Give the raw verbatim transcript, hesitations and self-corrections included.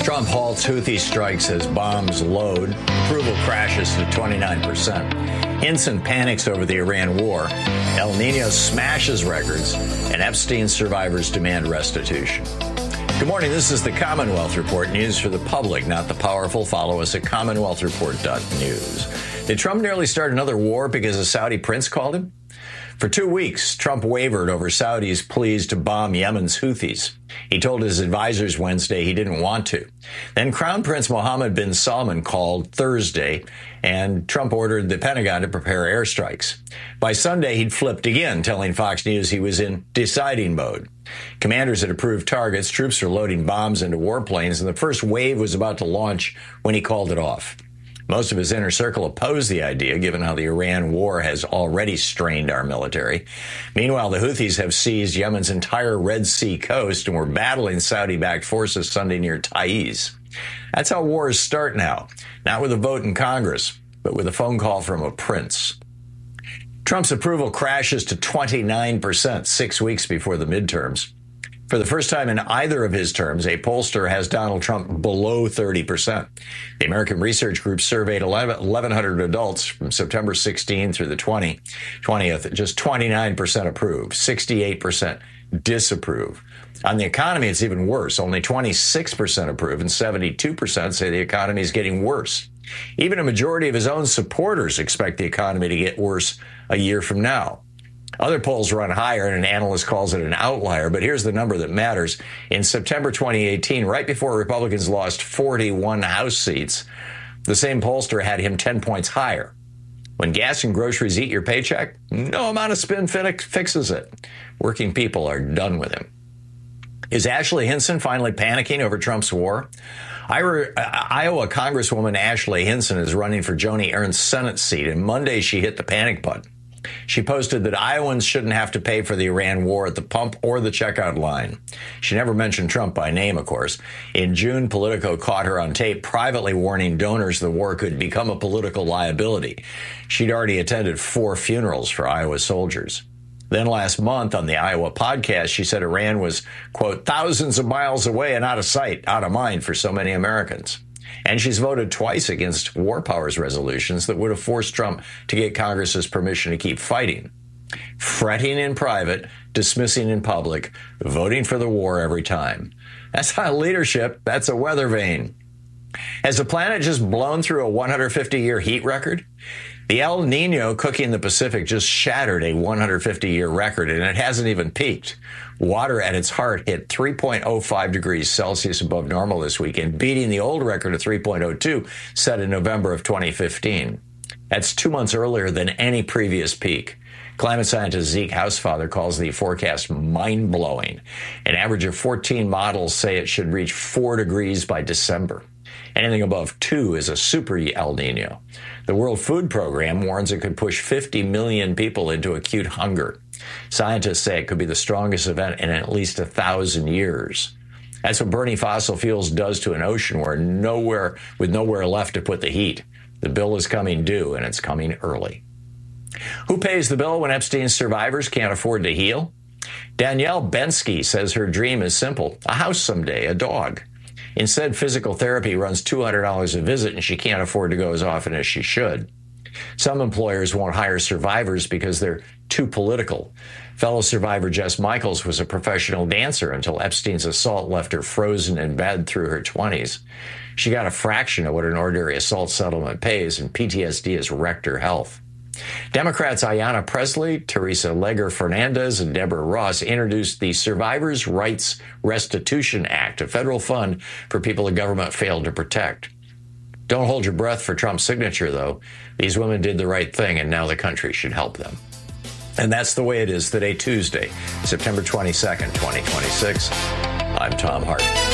Trump halts Houthi strikes as bombs load. Approval crashes to twenty-nine percent. Hinson panics over the Iran war. El Nino smashes records. And Epstein survivors demand restitution. Good morning. This is the Commonwealth Report, news for the public, not the powerful. Follow us at commonwealth report dot news. Did Trump nearly start another war because a Saudi prince called him? For two weeks, Trump wavered over Saudi's pleas to bomb Yemen's Houthis. He told his advisors Wednesday he didn't want to. Then Crown Prince Mohammed bin Salman called Thursday, and Trump ordered the Pentagon to prepare airstrikes. By Sunday, he'd flipped again, telling Fox News he was in deciding mode. Commanders had approved targets, troops are loading bombs into warplanes, and the first wave was about to launch when he called it off. Most of his inner circle opposed the idea, given how the Iran war has already strained our military. Meanwhile, the Houthis have seized Yemen's entire Red Sea coast and were battling Saudi-backed forces Sunday near Taiz. That's how wars start now, not with a vote in Congress, but with a phone call from a prince. Trump's approval crashes to twenty-nine percent six weeks before the midterms. For the first time in either of his terms, a pollster has Donald Trump below thirty percent. The American Research Group surveyed eleven hundred adults from September sixteenth through the twentieth. Just twenty-nine percent approve, sixty-eight percent disapprove. On the economy, it's even worse. Only twenty-six percent approve and seventy-two percent say the economy is getting worse. Even a majority of his own supporters expect the economy to get worse a year from now. Other polls run higher, and an analyst calls it an outlier, but here's the number that matters. In September twenty eighteen, right before Republicans lost forty-one House seats, the same pollster had him ten points higher. When gas and groceries eat your paycheck, no amount of spin fixes it. Working people are done with him. Is Ashley Hinson finally panicking over Trump's war? Iowa Congresswoman Ashley Hinson is running for Joni Ernst's Senate seat, and Monday she hit the panic button. She posted that Iowans shouldn't have to pay for the Iran war at the pump or the checkout line. She never mentioned Trump by name, of course. In June, Politico caught her on tape privately warning donors the war could become a political liability. She'd already attended four funerals for Iowa soldiers. Then last month on the Iowa podcast, she said Iran was, quote, thousands of miles away and out of sight, out of mind for so many Americans. And she's voted twice against war powers resolutions that would have forced Trump to get Congress's permission to keep fighting. Fretting in private, dismissing in public, voting for the war every time. That's not leadership. That's a weather vane. Has the planet just blown through a one hundred fifty year heat record? The El Nino cooking the Pacific just shattered a one hundred fifty year record, and it hasn't even peaked. Water at its heart hit three point oh five degrees Celsius above normal this weekend, beating the old record of three point oh two set in November of twenty fifteen. That's two months earlier than any previous peak. Climate scientist Zeke Housefather calls the forecast mind-blowing. An average of fourteen models say it should reach four degrees by December. Anything above two is a super El Nino. The World Food Program warns it could push fifty million people into acute hunger. Scientists say it could be the strongest event in at least a thousand years. That's what burning fossil fuels does to an ocean where nowhere, with nowhere left to put the heat. The bill is coming due, and it's coming early. Who pays the bill when Epstein's survivors can't afford to heal? Danielle Bensky says her dream is simple: a house someday, a dog. Instead, physical therapy runs two hundred dollars a visit, and she can't afford to go as often as she should. Some employers won't hire survivors because they're too political. Fellow survivor Jess Michaels was a professional dancer until Epstein's assault left her frozen in bed through her twenties. She got a fraction of what an ordinary assault settlement pays, and P T S D has wrecked her health. Democrats Ayanna Pressley, Teresa Leger Fernandez, and Deborah Ross introduced the Survivors' Rights Restitution Act, a federal fund for people the government failed to protect. Don't hold your breath for Trump's signature, though. These women did the right thing, and now the country should help them. And that's the way it is today, Tuesday, September twenty-second, twenty twenty-six. I'm Tom Hart.